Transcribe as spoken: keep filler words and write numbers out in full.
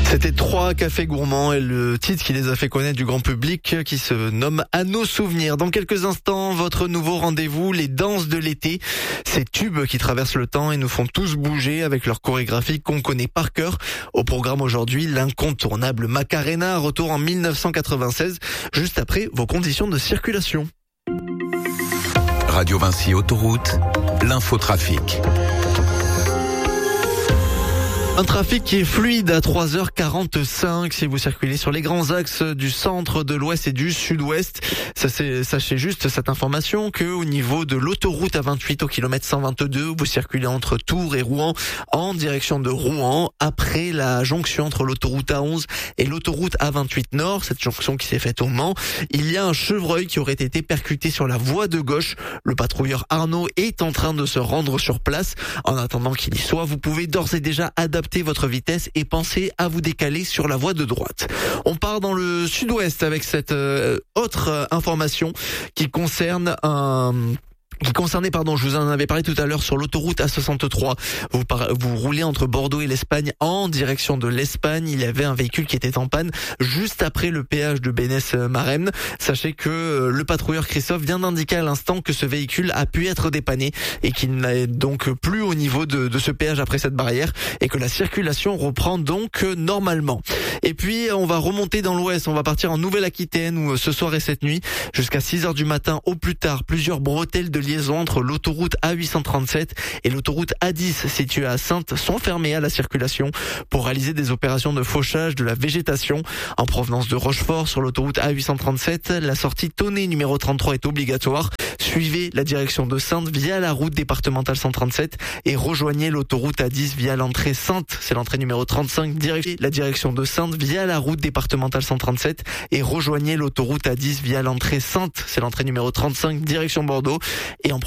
C'était trois cafés gourmands et le titre qui les a fait connaître du grand public qui se nomme À nos souvenirs. Dans quelques instants, votre nouveau rendez-vous, les danses de l'été. Ces tubes qui traversent le temps et nous font tous bouger avec leur chorégraphie qu'on connaît par cœur. Au programme aujourd'hui, l'incontournable Macarena, retour en mille neuf cent quatre-vingt-seize, juste après vos conditions de circulation. Radio Vinci Autoroute, l'infotrafic. Un trafic qui est fluide à trois heures quarante-cinq si vous circulez sur les grands axes du centre, de l'ouest et du sud-ouest. Sachez juste cette information que au niveau de l'autoroute A vingt-huit au kilomètre cent vingt-deux, vous circulez entre Tours et Rouen en direction de Rouen après la jonction entre l'autoroute A onze et l'autoroute A vingt-huit Nord, cette jonction qui s'est faite au Mans. Il y a un chevreuil qui aurait été percuté sur la voie de gauche. Le patrouilleur Arnaud est en train de se rendre sur place. En attendant qu'il y soit, vous pouvez d'ores et déjà adapter votre vitesse et pensez à vous décaler sur la voie de droite. On part dans le sud-ouest avec cette euh, autre euh, information qui concerne un... qui concernait, pardon, je vous en avais parlé tout à l'heure sur l'autoroute A soixante-trois. Vous, par, vous roulez entre Bordeaux et l'Espagne en direction de l'Espagne. Il y avait un véhicule qui était en panne juste après le péage de Bénesse-Maremne. Sachez que le patrouilleur Christophe vient d'indiquer à l'instant que ce véhicule a pu être dépanné et qu'il n'est donc plus au niveau de, de ce péage après cette barrière et que la circulation reprend donc normalement. Et puis, on va remonter dans l'ouest. On va partir en Nouvelle-Aquitaine où ce soir et cette nuit, jusqu'à six heures du matin au plus tard, plusieurs bretelles de liaison entre l'autoroute A huit cent trente-sept et l'autoroute A dix située à Saintes sont fermées à la circulation pour réaliser des opérations de fauchage de la végétation. En provenance de Rochefort sur l'autoroute A huit cent trente-sept, la sortie Tonnet numéro trente-trois est obligatoire. Suivez la direction de Saintes via la route départementale cent trente-sept et rejoignez l'autoroute A dix via l'entrée Saintes, c'est l'entrée numéro trente-cinq. Dirigez la direction de Saintes via la route départementale cent trente-sept et rejoignez l'autoroute A dix via l'entrée Saintes, c'est l'entrée numéro trente-cinq, direction Bordeaux. Et en